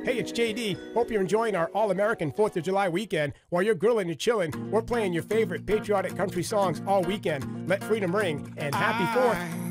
Hey, it's JD. Hope you're enjoying our all-American 4th of July weekend. While you're grilling and chilling, we're playing your favorite patriotic country songs all weekend. Let freedom ring, and happy 4th.